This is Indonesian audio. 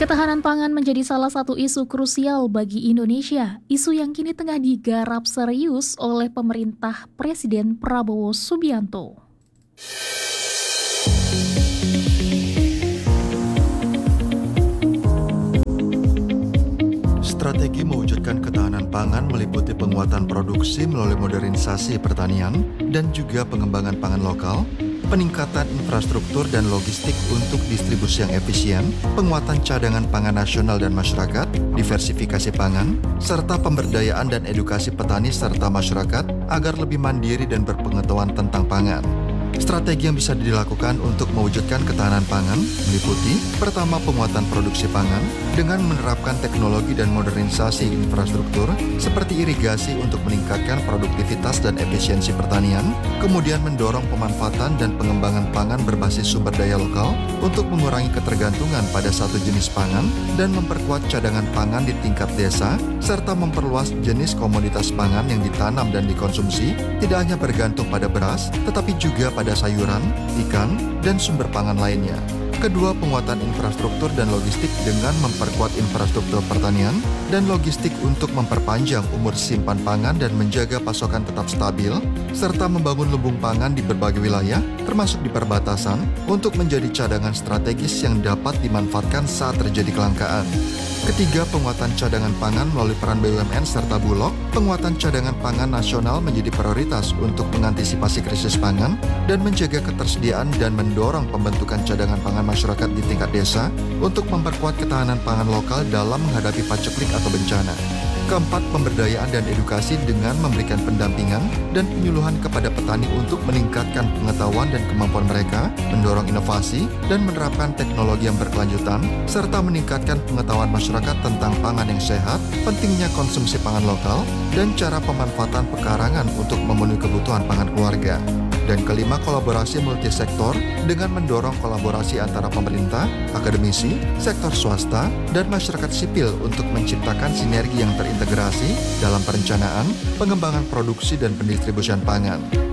Ketahanan pangan menjadi salah satu isu krusial bagi Indonesia, isu yang kini tengah digarap serius oleh pemerintah Presiden Prabowo Subianto. Strategi mewujudkan ketahanan pangan meliputi penguatan produksi melalui modernisasi pertanian dan juga pengembangan pangan lokal, peningkatan infrastruktur dan logistik untuk distribusi yang efisien, penguatan cadangan pangan nasional dan masyarakat, diversifikasi pangan, serta pemberdayaan dan edukasi petani serta masyarakat agar lebih mandiri dan berpengetahuan tentang pangan. Strategi yang bisa dilakukan untuk mewujudkan ketahanan pangan meliputi pertama, penguatan produksi pangan dengan menerapkan teknologi dan modernisasi infrastruktur seperti irigasi untuk meningkatkan produktivitas dan efisiensi pertanian, kemudian mendorong pemanfaatan dan pengembangan pangan berbasis sumber daya lokal untuk mengurangi ketergantungan pada satu jenis pangan dan memperkuat cadangan pangan di tingkat desa, serta memperluas jenis komoditas pangan yang ditanam dan dikonsumsi, tidak hanya bergantung pada beras, tetapi juga pada sayuran, ikan, dan sumber pangan lainnya. Kedua, penguatan infrastruktur dan logistik dengan memperkuat infrastruktur pertanian dan logistik untuk memperpanjang umur simpan pangan dan menjaga pasokan tetap stabil, serta membangun lumbung pangan di berbagai wilayah, termasuk di perbatasan, untuk menjadi cadangan strategis yang dapat dimanfaatkan saat terjadi kelangkaan. Ketiga, penguatan cadangan pangan melalui peran BUMN serta Bulog. Penguatan cadangan pangan nasional menjadi prioritas untuk mengantisipasi krisis pangan dan menjaga ketersediaan dan mendorong pembentukan cadangan pangan masyarakat di tingkat desa untuk memperkuat ketahanan pangan lokal dalam menghadapi paceklik atau bencana. Keempat, pemberdayaan dan edukasi dengan memberikan pendampingan dan penyuluhan kepada petani untuk meningkatkan pengetahuan dan kemampuan mereka, mendorong inovasi, dan menerapkan teknologi yang berkelanjutan, serta meningkatkan pengetahuan masyarakat tentang pangan yang sehat, pentingnya konsumsi pangan lokal, dan cara pemanfaatan pekarangan untuk memenuhi kebutuhan pangan keluarga. Dan kelima, kolaborasi multisektor dengan mendorong kolaborasi antara pemerintah, akademisi, sektor swasta, dan masyarakat sipil untuk menciptakan sinergi yang terintegrasi dalam perencanaan, pengembangan produksi, dan pendistribusian pangan.